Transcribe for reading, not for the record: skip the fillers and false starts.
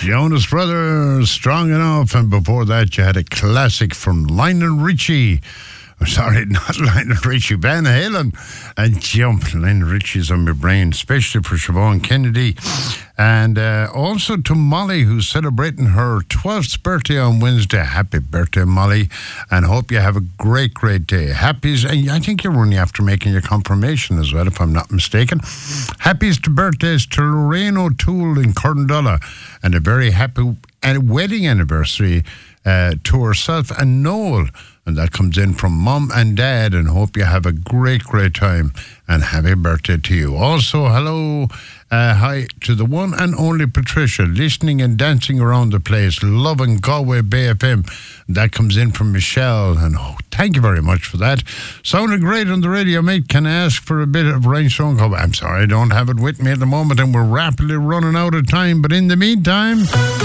Jonas Brothers, Strong Enough, and before that you had a classic from Lionel Richie. Sorry, not Lionel Richie, Van Halen and Jump. Lionel Richie's on my brain, especially for Siobhan Kennedy. And also to Molly, who's celebrating her 12th birthday on Wednesday. Happy birthday, Molly, and hope you have a great, great day. Happy's, and I think you're only after making your confirmation as well, if I'm not mistaken. Happiest birthdays to Lorraine O'Toole in Corndolla, and a very happy wedding anniversary to herself and Noel. And that comes in from Mum and Dad, and hope you have a great, great time, and happy birthday to you. Also, hello, hi to the one and only Patricia, listening and dancing around the place, loving Galway Bay FM. That comes in from Michelle, and thank you very much for that. Sounded great on the radio, mate. Can I ask for a bit of Rhinestone Cowboy? I'm sorry, I don't have it with me at the moment, and we're rapidly running out of time, but in the meantime...